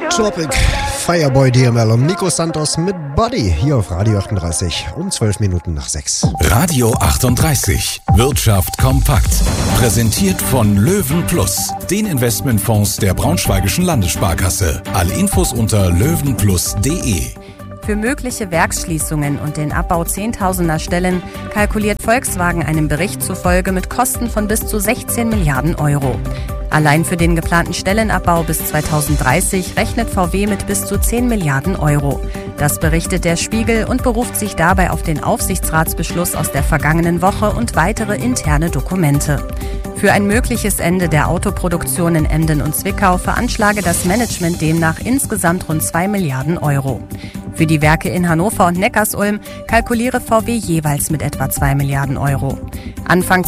Tropic, Fireboy DML und Nico Santos mit Body hier auf Radio 38 um 12 Minuten nach 6. Radio 38, Wirtschaft kompakt. Präsentiert von Löwen Plus, den Investmentfonds der Braunschweigischen Landessparkasse. Alle Infos unter löwenplus.de. Für mögliche Werksschließungen und den Abbau 10.000er Stellen kalkuliert Volkswagen einem Bericht zufolge mit Kosten von bis zu 16 Milliarden Euro. Allein für den geplanten Stellenabbau bis 2030 rechnet VW mit bis zu 10 Milliarden Euro. Das berichtet der Spiegel und beruft sich dabei auf den Aufsichtsratsbeschluss aus der vergangenen Woche und weitere interne Dokumente. Für ein mögliches Ende der Autoproduktion in Emden und Zwickau veranschlage das Management demnach insgesamt rund 2 Milliarden Euro. Für die Werke in Hannover und Neckarsulm kalkuliere VW jeweils mit etwa 2 Milliarden Euro. Anfang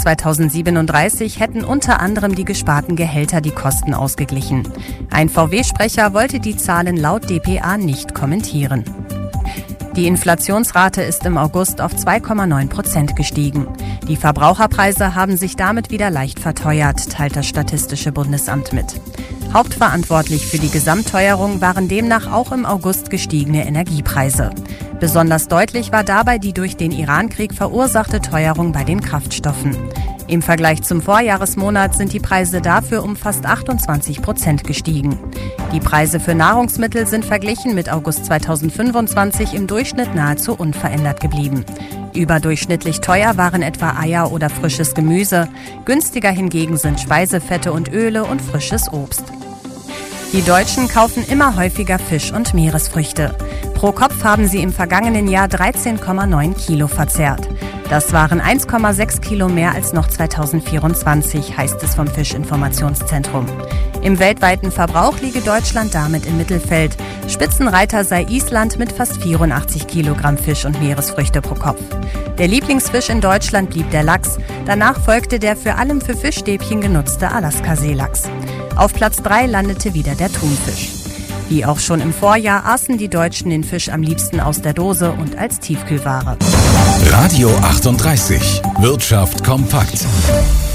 2037 hätten unter anderem die gesparten Gehälter die Kosten ausgeglichen. Ein VW-Sprecher wollte die Zahlen laut dpa nicht kommentieren. Die Inflationsrate ist im August auf 2,9% gestiegen. Die Verbraucherpreise haben sich damit wieder leicht verteuert, teilt das Statistische Bundesamt mit. Hauptverantwortlich für die Gesamtteuerung waren demnach auch im August gestiegene Energiepreise. Besonders deutlich war dabei die durch den Irankrieg verursachte Teuerung bei den Kraftstoffen. Im Vergleich zum Vorjahresmonat sind die Preise dafür um fast 28% gestiegen. Die Preise für Nahrungsmittel sind verglichen mit August 2025 im Durchschnitt nahezu unverändert geblieben. Überdurchschnittlich teuer waren etwa Eier oder frisches Gemüse. Günstiger hingegen sind Speisefette und Öle und frisches Obst. Die Deutschen kaufen immer häufiger Fisch und Meeresfrüchte. Pro Kopf haben sie im vergangenen Jahr 13,9 Kilo verzehrt. Das waren 1,6 Kilo mehr als noch 2024, heißt es vom Fischinformationszentrum. Im weltweiten Verbrauch liege Deutschland damit im Mittelfeld. Spitzenreiter sei Island mit fast 84 Kilogramm Fisch und Meeresfrüchte pro Kopf. Der Lieblingsfisch in Deutschland blieb der Lachs. Danach folgte der vor allem für Fischstäbchen genutzte Alaska-Seelachs. Auf Platz 3 landete wieder der Thunfisch. Wie auch schon im Vorjahr aßen die Deutschen den Fisch am liebsten aus der Dose und als Tiefkühlware. Radio 38, Wirtschaft kompakt.